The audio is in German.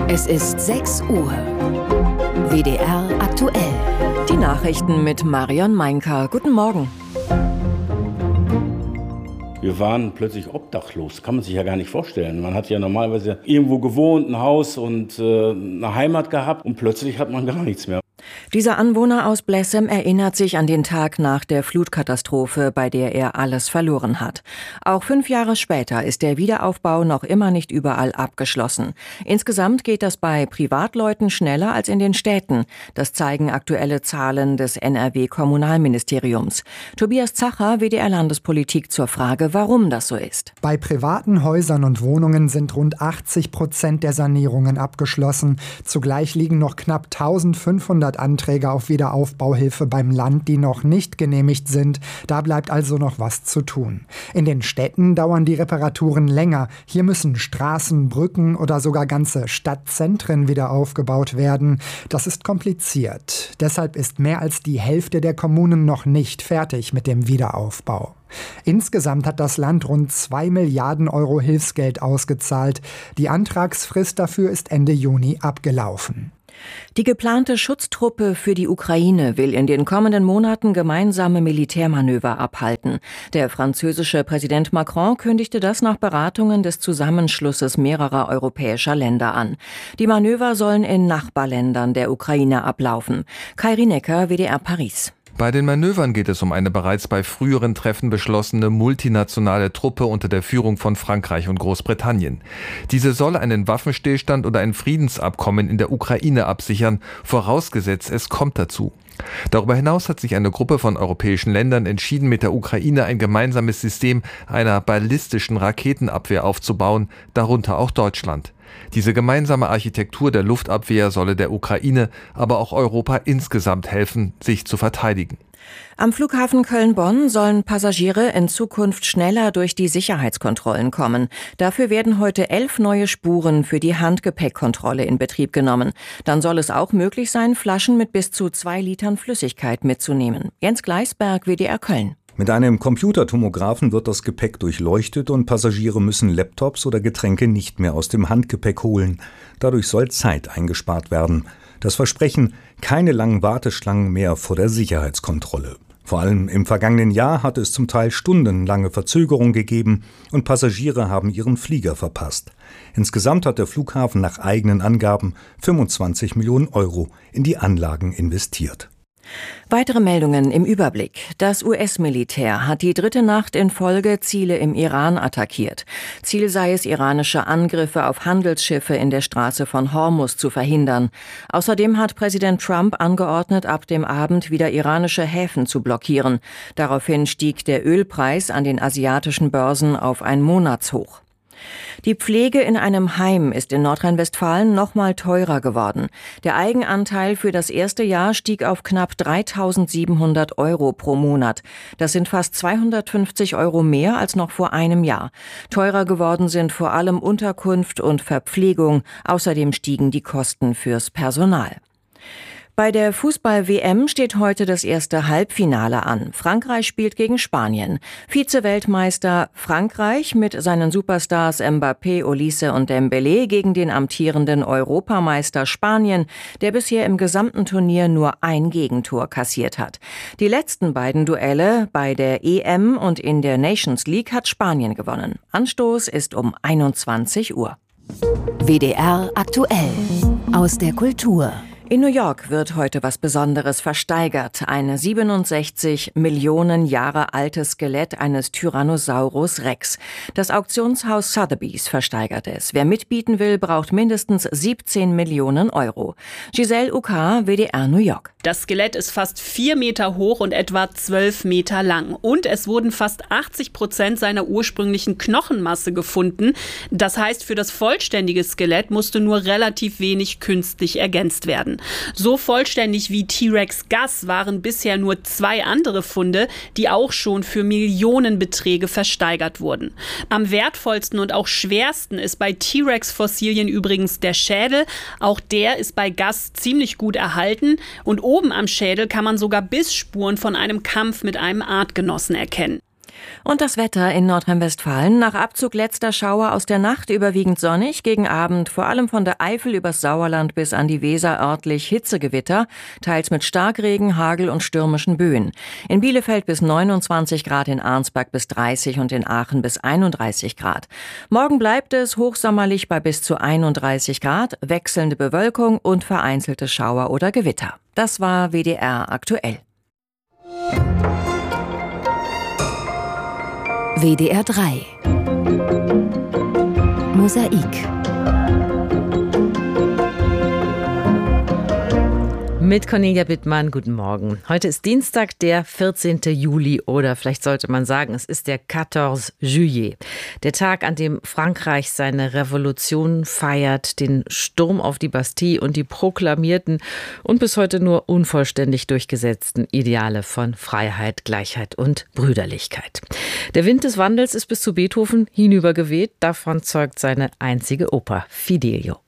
Es ist 6 Uhr. WDR aktuell. Die Nachrichten mit Marion Meinker. Guten Morgen. Wir waren plötzlich obdachlos. Kann man sich ja gar nicht vorstellen. Man hat ja normalerweise irgendwo gewohnt, ein Haus und eine Heimat gehabt. Und plötzlich hat man gar nichts mehr. Dieser Anwohner aus Blessem erinnert sich an den Tag nach der Flutkatastrophe, bei der er alles verloren hat. Auch 5 Jahre später ist der Wiederaufbau noch immer nicht überall abgeschlossen. Insgesamt geht das bei Privatleuten schneller als in den Städten. Das zeigen aktuelle Zahlen des NRW-Kommunalministeriums. Tobias Zacher, WDR-Landespolitik, zur Frage, warum das so ist. Bei privaten Häusern und Wohnungen sind rund 80% der Sanierungen abgeschlossen. Zugleich liegen noch knapp 1500 Anträge auf Wiederaufbauhilfe beim Land, die noch nicht genehmigt sind. Da bleibt also noch was zu tun. In den Städten dauern die Reparaturen länger. Hier müssen Straßen, Brücken oder sogar ganze Stadtzentren wieder aufgebaut werden. Das ist kompliziert. Deshalb ist mehr als die Hälfte der Kommunen noch nicht fertig mit dem Wiederaufbau. Insgesamt hat das Land rund 2 Milliarden Euro Hilfsgeld ausgezahlt. Die Antragsfrist dafür ist Ende Juni abgelaufen. Die geplante Schutztruppe für die Ukraine will in den kommenden Monaten gemeinsame Militärmanöver abhalten. Der französische Präsident Macron kündigte das nach Beratungen des Zusammenschlusses mehrerer europäischer Länder an. Die Manöver sollen in Nachbarländern der Ukraine ablaufen. Kai Rinecker, WDR Paris. Bei den Manövern geht es um eine bereits bei früheren Treffen beschlossene multinationale Truppe unter der Führung von Frankreich und Großbritannien. Diese soll einen Waffenstillstand oder ein Friedensabkommen in der Ukraine absichern, vorausgesetzt es kommt dazu. Darüber hinaus hat sich eine Gruppe von europäischen Ländern entschieden, mit der Ukraine ein gemeinsames System einer ballistischen Raketenabwehr aufzubauen, darunter auch Deutschland. Diese gemeinsame Architektur der Luftabwehr solle der Ukraine, aber auch Europa insgesamt helfen, sich zu verteidigen. Am Flughafen Köln-Bonn sollen Passagiere in Zukunft schneller durch die Sicherheitskontrollen kommen. Dafür werden heute 11 neue Spuren für die Handgepäckkontrolle in Betrieb genommen. Dann soll es auch möglich sein, Flaschen mit bis zu 2 Litern Flüssigkeit mitzunehmen. Jens Gleisberg, WDR Köln. Mit einem Computertomographen wird das Gepäck durchleuchtet und Passagiere müssen Laptops oder Getränke nicht mehr aus dem Handgepäck holen. Dadurch soll Zeit eingespart werden. Das Versprechen, keine langen Warteschlangen mehr vor der Sicherheitskontrolle. Vor allem im vergangenen Jahr hatte es zum Teil stundenlange Verzögerung gegeben und Passagiere haben ihren Flieger verpasst. Insgesamt hat der Flughafen nach eigenen Angaben 25 Millionen Euro in die Anlagen investiert. Weitere Meldungen im Überblick. Das US-Militär hat die 3. Nacht in Folge Ziele im Iran attackiert. Ziel sei es, iranische Angriffe auf Handelsschiffe in der Straße von Hormuz zu verhindern. Außerdem hat Präsident Trump angeordnet, ab dem Abend wieder iranische Häfen zu blockieren. Daraufhin stieg der Ölpreis an den asiatischen Börsen auf ein Monatshoch. Die Pflege in einem Heim ist in Nordrhein-Westfalen noch mal teurer geworden. Der Eigenanteil für das erste Jahr stieg auf knapp 3.700 Euro pro Monat. Das sind fast 250 Euro mehr als noch vor einem Jahr. Teurer geworden sind vor allem Unterkunft und Verpflegung. Außerdem stiegen die Kosten fürs Personal. Bei der Fußball-WM steht heute das erste Halbfinale an. Frankreich spielt gegen Spanien. Vize-Weltmeister Frankreich mit seinen Superstars Mbappé, Olise und Dembélé gegen den amtierenden Europameister Spanien, der bisher im gesamten Turnier nur ein Gegentor kassiert hat. Die letzten beiden Duelle bei der EM und in der Nations League hat Spanien gewonnen. Anstoß ist um 21 Uhr. WDR aktuell. Aus der Kultur. In New York wird heute was Besonderes versteigert. Ein 67 Millionen Jahre altes Skelett eines Tyrannosaurus Rex. Das Auktionshaus Sotheby's versteigert es. Wer mitbieten will, braucht mindestens 17 Millionen Euro. Giselle Uka, WDR New York. Das Skelett ist fast 4 Meter hoch und etwa 12 Meter lang. Und es wurden fast 80% seiner ursprünglichen Knochenmasse gefunden. Das heißt, für das vollständige Skelett musste nur relativ wenig künstlich ergänzt werden. So vollständig wie T-Rex Gus waren bisher nur 2 andere Funde, die auch schon für Millionenbeträge versteigert wurden. Am wertvollsten und auch schwersten ist bei T-Rex-Fossilien übrigens der Schädel. Auch der ist bei Gus ziemlich gut erhalten. Und oben am Schädel kann man sogar Bissspuren von einem Kampf mit einem Artgenossen erkennen. Und das Wetter in Nordrhein-Westfalen. Nach Abzug letzter Schauer aus der Nacht überwiegend sonnig. Gegen Abend vor allem von der Eifel übers Sauerland bis an die Weser örtlich Hitzegewitter. Teils mit Starkregen, Hagel und stürmischen Böen. In Bielefeld bis 29 Grad, in Arnsberg bis 30 und in Aachen bis 31 Grad. Morgen bleibt es hochsommerlich bei bis zu 31 Grad. Wechselnde Bewölkung und vereinzelte Schauer oder Gewitter. Das war WDR aktuell. WDR 3 Mosaik. Mit Cornelia Bittmann, guten Morgen. Heute ist Dienstag, der 14. Juli oder vielleicht sollte man sagen, es ist der 14 Juillet. Der Tag, an dem Frankreich seine Revolution feiert, den Sturm auf die Bastille und die proklamierten und bis heute nur unvollständig durchgesetzten Ideale von Freiheit, Gleichheit und Brüderlichkeit. Der Wind des Wandels ist bis zu Beethoven hinübergeweht, davon zeugt seine einzige Oper Fidelio.